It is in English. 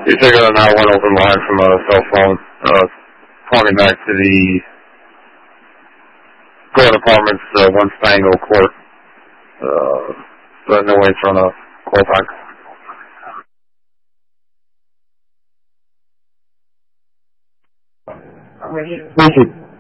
You took a 911 open line from a cell phone. Calling me back to the Court Apartments, 1 Spangle Court. No way from a call back. Thank you.